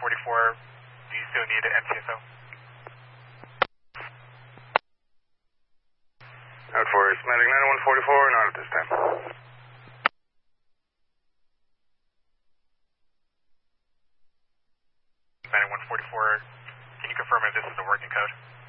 do you still need an NCSO? Out for Symantec 9144, not at this time. 9144, can you confirm if this is the working code?